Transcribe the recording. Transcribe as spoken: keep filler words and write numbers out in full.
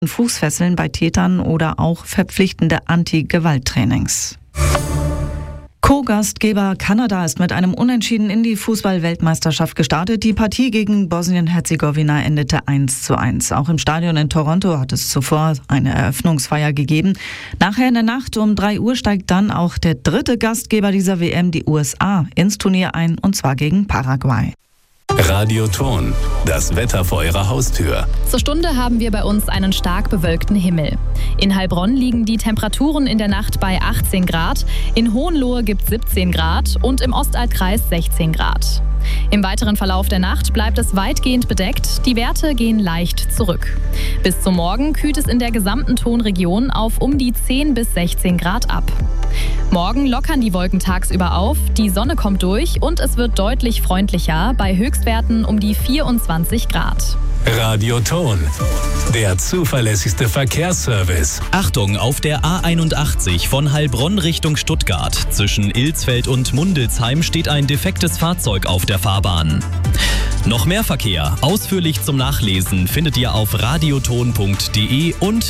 Fußfesseln bei Tätern oder auch verpflichtende Anti-Gewalt-Trainings. Co-Gastgeber Kanada ist mit einem Unentschieden in die Fußball-Weltmeisterschaft gestartet. Die Partie gegen Bosnien-Herzegowina endete eins zu eins. Auch im Stadion in Toronto hat es zuvor eine Eröffnungsfeier gegeben. Nachher in der Nacht um drei Uhr steigt dann auch der dritte Gastgeber dieser W M, die U S A, ins Turnier ein, und zwar gegen Paraguay. Radioton, das Wetter vor Ihrer Haustür. Zur Stunde haben wir bei uns einen stark bewölkten Himmel. In Heilbronn liegen die Temperaturen in der Nacht bei achtzehn Grad, in Hohenlohe gibt es siebzehn Grad und im Ostaltkreis sechzehn Grad. Im weiteren Verlauf der Nacht bleibt es weitgehend bedeckt, die Werte gehen leicht zurück. Bis zum Morgen kühlt es in der gesamten Tonregion auf um die zehn bis sechzehn Grad ab. Morgen lockern die Wolken tagsüber auf, die Sonne kommt durch und es wird deutlich freundlicher bei Höchstwerten um die vierundzwanzig Grad. Radioton, der zuverlässigste Verkehrsservice. Achtung, auf der A einundachtzig von Heilbronn Richtung Stuttgart. Zwischen Ilsfeld und Mundelsheim steht ein defektes Fahrzeug auf der Fahrbahn. Noch mehr Verkehr, ausführlich zum Nachlesen, findet ihr auf radioton punkt de und